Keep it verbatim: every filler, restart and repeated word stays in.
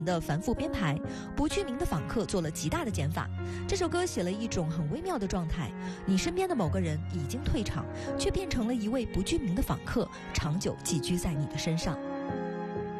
的繁复编排，不具名的访客做了极大的减法。这首歌写了一种很微妙的状态，你身边的某个人已经退场，却变成了一位不具名的访客，长久寄居在你的身上。